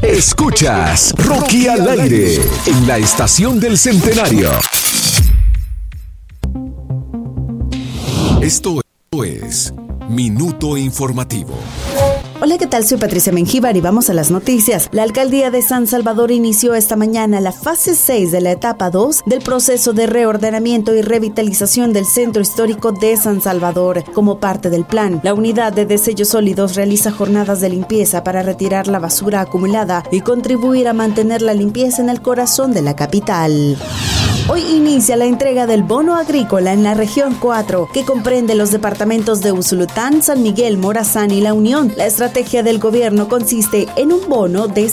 Escuchas Rocky al aire en la estación del Centenario. Esto es Minuto Informativo. Hola, ¿qué tal? Soy Patricia Mengíbar y vamos a las noticias. La alcaldía de San Salvador inició esta mañana la fase 6 de la etapa 2 del proceso de reordenamiento y revitalización del centro histórico de San Salvador. Como parte del plan, la unidad de desechos sólidos realiza jornadas de limpieza para retirar la basura acumulada y contribuir a mantener la limpieza en el corazón de la capital. Hoy inicia la entrega del bono agrícola en la región 4, que comprende los departamentos de Usulután, San Miguel, Morazán y La Unión. La estrategia del gobierno consiste en un bono de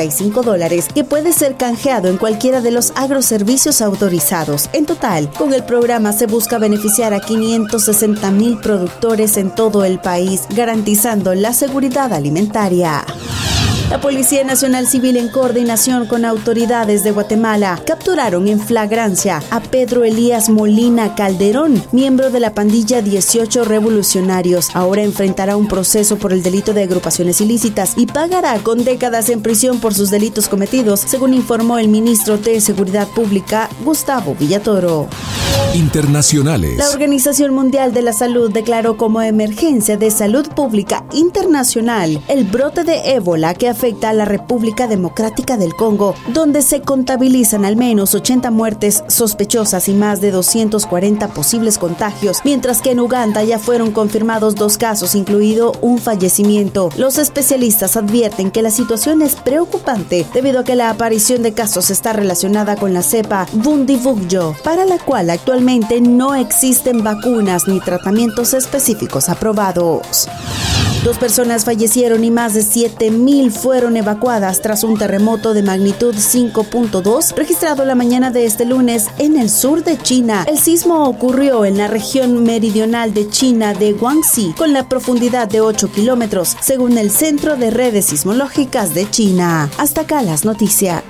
$75 que puede ser canjeado en cualquiera de los agroservicios autorizados. En total, con el programa se busca beneficiar a 560,000 productores en todo el país, garantizando la seguridad alimentaria. La Policía Nacional Civil, en coordinación con autoridades de Guatemala, capturaron en flagrancia a Pedro Elías Molina Calderón, miembro de la pandilla 18 Revolucionarios. Ahora enfrentará un proceso por el delito de agrupaciones ilícitas y pagará con décadas en prisión por sus delitos cometidos, según informó el ministro de Seguridad Pública, Gustavo Villatoro. Internacionales. La Organización Mundial de la Salud declaró como emergencia de salud pública internacional el brote de ébola que afecta a la República Democrática del Congo, donde se contabilizan al menos 80 muertes sospechosas y más de 240 posibles contagios, mientras que en Uganda ya fueron confirmados 2 casos, incluido un fallecimiento. Los especialistas advierten que la situación es preocupante debido a que la aparición de casos está relacionada con la cepa Bundibugyo, para la cual actualmente no existen vacunas ni tratamientos específicos aprobados. 2 personas fallecieron y más de 7,000 fueron evacuadas tras un terremoto de magnitud 5.2 registrado la mañana de este lunes en el sur de China. El sismo ocurrió en la región meridional de China de Guangxi, con la profundidad de 8 kilómetros, según el Centro de Redes Sismológicas de China. Hasta acá las noticias.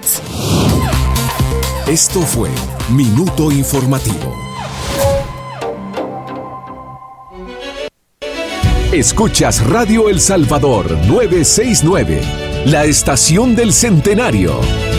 Esto fue Minuto Informativo. Escuchas Radio El Salvador 969, la estación del Centenario.